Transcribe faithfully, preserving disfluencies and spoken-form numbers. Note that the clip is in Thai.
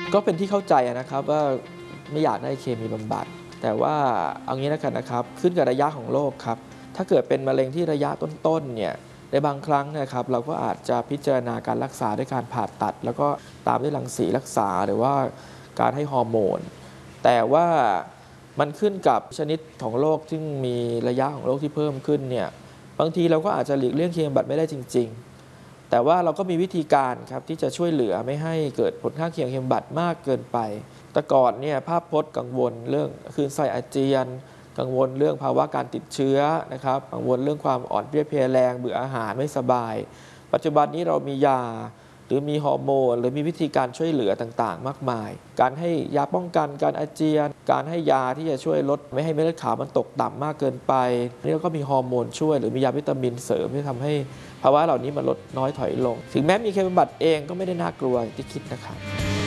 ก็เป็นที่เข้าใจนะครับว่าไม่อยากได้เคมีบำบัดแต่ว่าเอางี้แล้วกันนะครับขึ้นกับระยะของโรคครับถ้าเกิดเป็นมะเร็งที่ระยะต้นๆเนี่ยในบางครั้งนะครับเราก็อาจจะพิจารณาการรักษาด้วยการผ่าตัดแล้วก็ตามด้วยรังสีรักษาหรือว่าการให้ฮอร์โมนแต่ว่ามันขึ้นกับชนิดของโรคที่มีระยะของโรคที่เพิ่มขึ้นเนี่ยบางทีเราก็อาจจะหลีกเลี่ยงเคมีบำบัดไม่ได้จริงๆแต่ว่าเราก็มีวิธีการครับที่จะช่วยเหลือไม่ให้เกิดผลข้างเคียงเคมีบำบัดมากเกินไปแต่ก่อนเนี่ยภาพพจน์กังวลเรื่องคลื่นไส้อาเจียนกังวลเรื่องภาวะการติดเชื้อนะครับกังวลเรื่องความอ่อนเพลียเพลียแรงเบื่ออาหารไม่สบายปัจจุบันนี้เรามียาหรือมีฮอร์โมนหรือมีวิธีการช่วยเหลือต่างๆมากมายการให้ยาป้องกันการอาเจียนการให้ยาที่จะช่วยลดไม่ให้เม็ดเลือดขาวมันตกต่ำมากเกินไปนี่เราก็มีฮอร์โมนช่วยหรือมียาวิตามินเสริมที่ทำให้ภาวะเหล่านี้มันลดน้อยถอยลงถึงแม้มีเคมีบำบัดเองก็ไม่ได้น่ากลัวอย่างที่คิดนะครับ